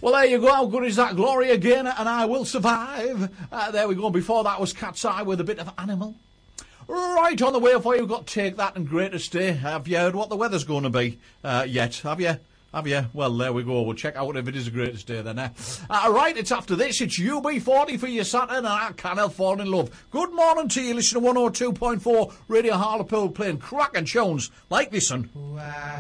Well, there you go. How good is that? Gloria Gaynor and I Will Survive. There we go. Before that was Cat's Eye with a bit of Animal. Right on the way for you, we've got Take That and Greatest Day. Have you heard what the weather's going to be yet? Have you? Have you? Well, there we go. We'll check out if it is a Greatest Day then. Right, it's after this. It's UB40 for your Saturn, and I can't help falling in love. Good morning to you. Listen to 102.4 Radio Hartlepool playing cracking tunes like this one.